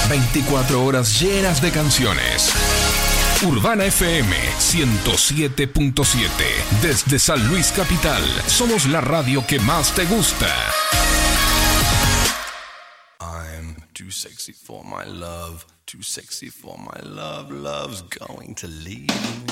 24 horas llenas de canciones. Urbana FM 107.7. Desde San Luis Capital, somos la radio que más te gusta. I'm too sexy for my love. Too sexy for my love. Love's going to leave me.